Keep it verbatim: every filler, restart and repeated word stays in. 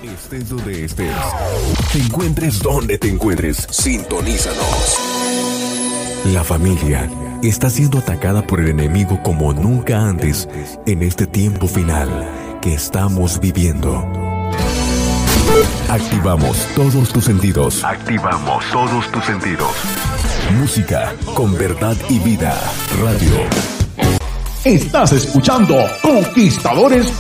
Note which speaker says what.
Speaker 1: Estés donde estés, te encuentres donde te encuentres, sintonízanos. La familia está siendo atacada por el enemigo como nunca antes en este tiempo final que estamos viviendo. Activamos todos tus sentidos. Activamos todos tus sentidos. Música con verdad y vida. Radio.
Speaker 2: Estás escuchando Conquistadores